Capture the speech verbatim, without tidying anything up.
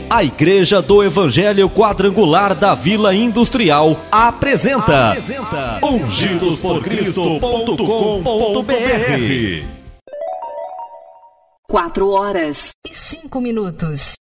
A Igreja do Evangelho Quadrangular da Vila Industrial apresenta, apresenta ungidos por cristo ponto com ponto br. Quatro horas e cinco minutos.